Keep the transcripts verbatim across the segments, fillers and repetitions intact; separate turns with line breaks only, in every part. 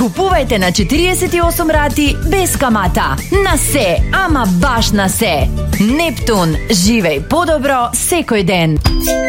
Купувајте на четириесет и осум рати без камата. На се, ама баш на се. Нептун, живеј подобро секој ден.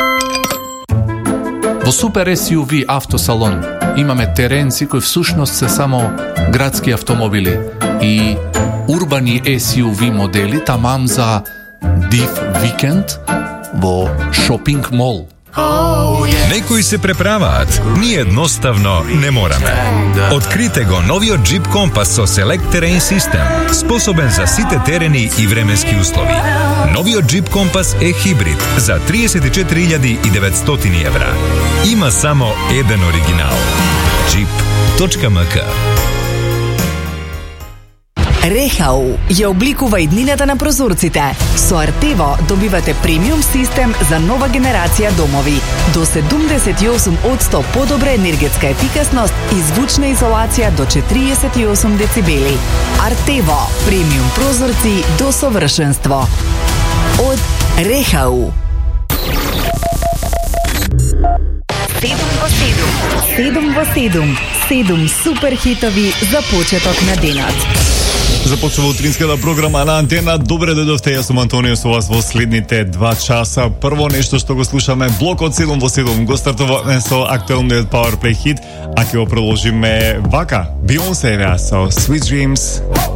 Во Супер ес ю ви автосалон имаме теренци кои всушност се само градски автомобили и урбани ес ю ви модели тамам за див викенд во шопинг мол.
Некои се преправаат, ние едноставно не мораме. Открите го новиот Jeep Compass со Select Terrain System, способен за сите терени и временски услови. Новиот Jeep Compass е хибрид за триесет и четири илјади и деветстотини евра. Има само еден оригинал. jeep точка ем ка.
Рехау ја обликува иднината на прозорците. Со Артево добивате премиум систем за нова генерација домови. До седумдесет и осум одсто подобра енергетска ефикасност и звучна изолација до четириесет и осум децибели. Артево, премиум прозорци до совршенство. Од Рехау. седум во седум. седум во седум. седум супер хитови за почеток на денот.
Започнува утринската програма на Антена. Добре дојдовте, јас сум Антонио со вас во следните два часа. Прво нешто што го слушаме, блокот седум во седум. Го стартуваме со актуелниот Powerplay хит, а ќе го продолжиме вака. Beyoncé со Sweet Dreams.